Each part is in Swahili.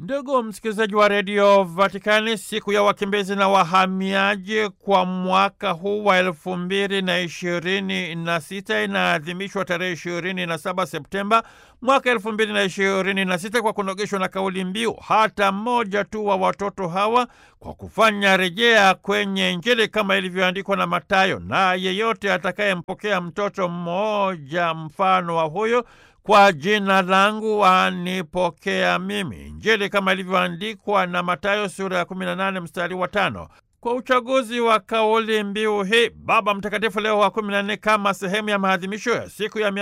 Ndugu msikilizaji wa redio Vatikani, siku ya wakimbizi na wahamiaji kwa mwaka huu wa 2026 inaadhimishwa tarehe 27 Septemba mwaka 2026 kwa kunogeshwa na kauli mbiu hata mmoja tu wa watoto hawa, kwa kufanya rejea kwenye Injili kama ilivyoandikwa na Mathayo, na yeyote atakayempokea mtoto mmoja mfano wa huyo kwa jina langu anipokea mimi. Injili kama ilivyoandikwa na Mathayo sura ya 18 mstari wa 5. Kwa uchaguzi wa kauli mbiu hii, Baba Mtakatifu Leo wa 14 kama sehemu ya maadhimisho ya siku ya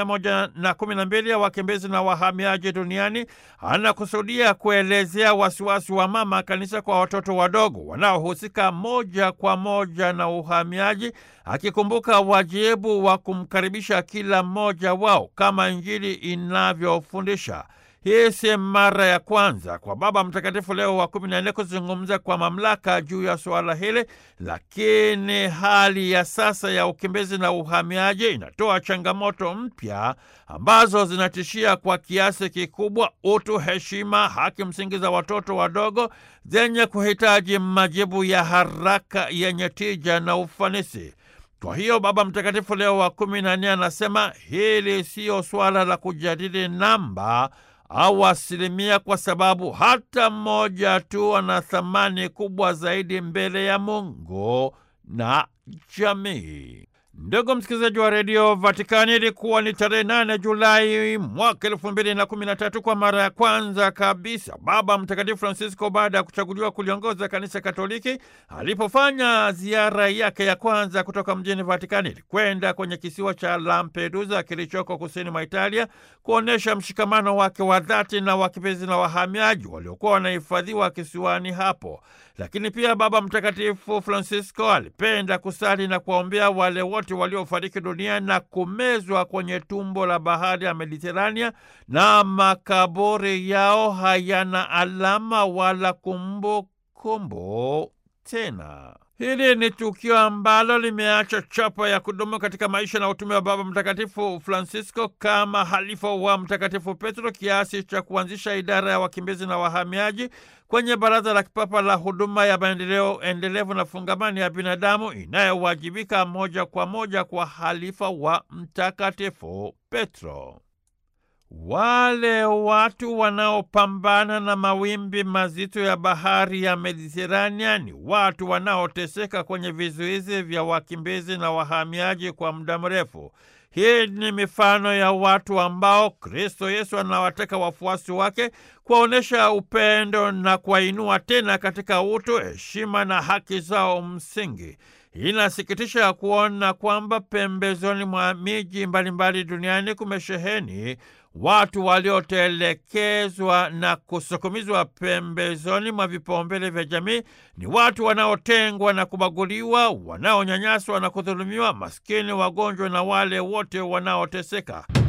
112 ya wakimbizi na wahamiaji duniani anakusudia kuelezea wasiwasi wa Mama Kanisa kwa watoto wadogo wanaohusika moja kwa moja na uhamiaji, akikumbuka wajibu wa kumkaribisha kila mmoja wao kama Injili inavyofundisha. Hii si mara ya kwanza kwa Baba Mtakatifu Leo wa 14 kuzungumza kwa mamlaka juu ya suala hili, lakini hali ya sasa ya ukimbizi na uhamiaji inatoa changamoto mpya ambazo zinatishia kwa kiasi kikubwa utu, heshima, haki msingi za watoto wadogo zenye kuhitaji majibu ya haraka yenye tija na ufanisi. Kwa hiyo Baba Mtakatifu Leo wa 14 anasema hili siyo swala la kujadili namba au asilimia, kwa sababu hata mmoja tu ana thamani kubwa zaidi mbele ya Mungu na jamii. Ndugu msikilizaji wa redio Vatikani, ilikuwa ni tarehe 8 Julai mwaka 2013 kwa mara ya kwanza kabisa Baba Mtakatifu Francisco, baada ya kuchaguliwa kuliongoza Kanisa Katoliki, alipofanya ziara yake ya kwanza kutoka mjini Vatikani kwenda kwenye kisiwa cha Lampedusa kilichoko kusini mwa Italia, kuonesha mshikamano wake wa dhati na wakimbizi na wahamiaji waliokuwa wanahifadhiwa kisiwani hapo. Lakini pia Baba Mtakatifu Francisco alipenda kusali na kuwaombea wale wote waliofariki dunia na kumezwa kwenye tumbo la bahari ya Mediterania na makaburi yao hayana alama wala kumbukumbu tena. Hili ni tukio ambalo limeacha chapa ya kudumu katika maisha na utume wa Baba Mtakatifu Francisco kama halifa wa Mtakatifu Petro, kiasi cha kuanzisha idara ya wakimbizi na wahamiaji kwenye Baraza la Kipapa la Huduma ya Maendeleo Endelevu na Fungamani ya Binadamu, inayowajibika moja kwa moja kwa halifa wa Mtakatifu Petro. Wale watu wanaopambana na mawimbi mazito ya bahari ya Mediterania ni watu wanaoteseka kwenye vizuizi vya wakimbizi na wahamiaji kwa muda mrefu. Hii ni mifano ya watu ambao Kristo Yesu anawataka wafuasi wake kuwaonesha upendo na kuwainua tena katika utu, heshima na haki zao msingi. Inasikitisha kuona kwamba pembezoni mwa miji mbalimbali duniani kumesheheni watu waliotelekezwa na kusukumizwa pembezoni mwa vipaumbele vya jamii. Ni watu wanaotengwa na kubaguliwa, wanaonyanyaswa na kudhulumiwa, maskini, wagonjwa na wale wote wanaoteseka.